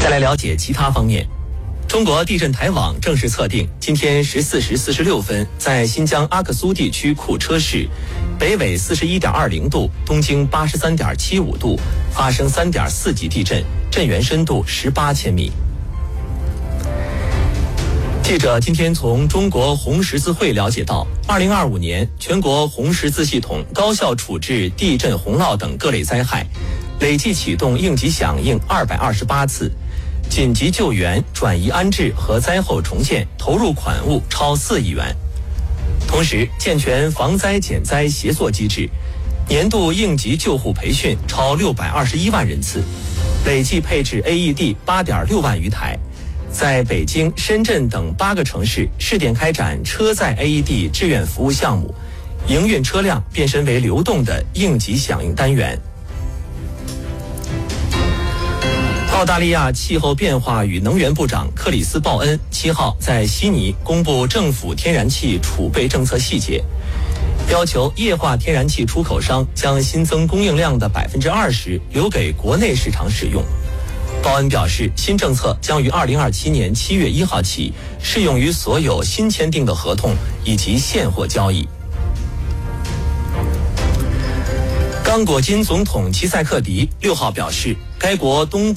再来了解其他方面。中国地震台网正式测定，今天14时46分，在新疆阿克苏地区库车市，北纬41.20度，东经83.75度，发生3.4级地震，震源深度18千米。记者今天从中国红十字会了解到，2025年全国红十字系统高效处置地震、洪涝等各类灾害，累计启动应急响应228次，紧急救援、转移安置和灾后重建投入款物超4亿元。同时，健全防灾减灾协作机制，年度应急救护培训超621万人次，累计配置 AED 8.6万余台。在北京、深圳等8个城市试点开展车载 AED 志愿服务项目，营运车辆变身为流动的应急响应单元。澳大利亚气候变化与能源部长克里斯·鲍恩7号在悉尼公布政府天然气储备政策细节，要求液化天然气出口商将新增供应量的20%留给国内市场使用。鲍恩表示，新政策将于2027年7月1号起适用于所有新签订的合同以及现货交易。刚果金总统齐塞克迪6号表示，该国东